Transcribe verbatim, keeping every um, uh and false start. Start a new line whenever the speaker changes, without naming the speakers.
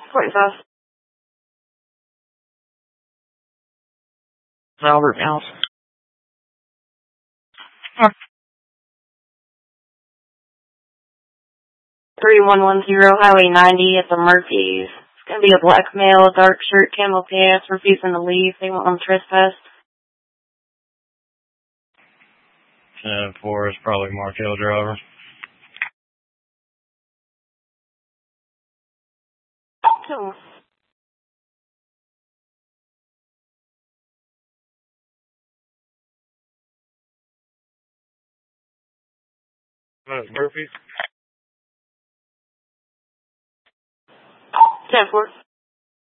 forty-five. Albert Mouse. three one one zero Highway ninety at the Murphys. It's going to be a black male, dark shirt, camel pants, refusing to leave. They want on trespass.
ten four is probably Markel driver.
Two.
Murphy?
ten four.